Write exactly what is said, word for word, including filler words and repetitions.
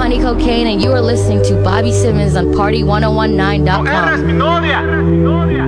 Johnny Cocaine, and you are listening to Bobby Simmons on Party ten nineteen dot com.